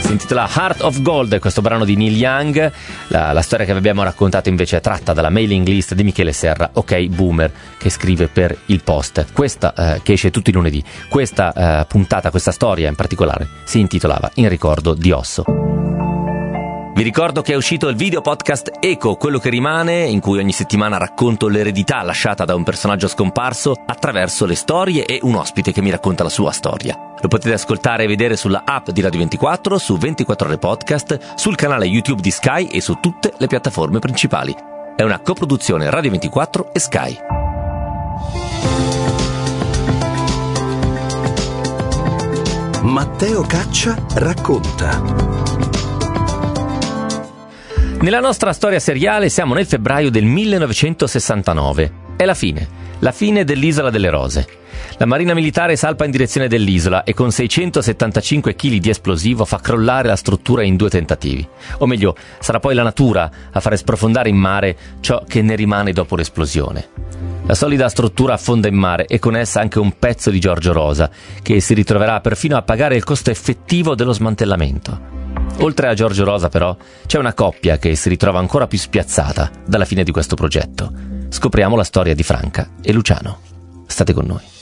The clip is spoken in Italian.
Si intitola Heart of Gold, questo brano di Neil Young. La storia che vi abbiamo raccontato invece è tratta dalla mailing list di Michele Serra, ok Boomer, che scrive per Il Post. Questa che esce tutti i lunedì. Questa puntata, questa storia in particolare, si intitolava In ricordo di Osso. Vi ricordo che è uscito il video podcast Eco, quello che rimane, in cui ogni settimana racconto l'eredità lasciata da un personaggio scomparso attraverso le storie e un ospite che mi racconta la sua storia. Lo potete ascoltare e vedere sulla app di Radio 24, su 24 Ore Podcast, sul canale YouTube di Sky e su tutte le piattaforme principali. È una coproduzione Radio 24 e Sky. Matteo Caccia racconta. Nella nostra storia seriale siamo nel febbraio del 1969. È la fine dell'Isola delle Rose. La Marina Militare salpa in direzione dell'isola e con 675 kg di esplosivo fa crollare la struttura in 2 tentativi. O meglio, sarà poi la natura a fare sprofondare in mare ciò che ne rimane dopo l'esplosione. La solida struttura affonda in mare e con essa anche un pezzo di Giorgio Rosa, che si ritroverà perfino a pagare il costo effettivo dello smantellamento. Oltre a Giorgio Rosa, però, c'è una coppia che si ritrova ancora più spiazzata dalla fine di questo progetto. Scopriamo la storia di Franca e Luciano. State con noi.